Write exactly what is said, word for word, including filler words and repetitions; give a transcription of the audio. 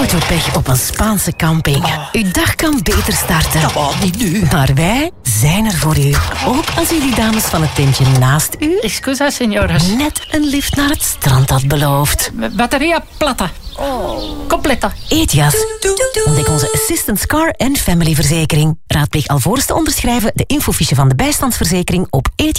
Autopech op een Spaanse camping. Uw dag kan beter starten. Oh, niet nu. Maar wij zijn er voor u. Ook als u die dames van het tentje naast u Excusa, señoras. net een lift naar het strand had beloofd. Batteria plata. Completa. Ethias. Ontdek onze Assistance Car en Family verzekering. Raadpleeg alvorens te onderschrijven de infofiche van de bijstandsverzekering op ethias.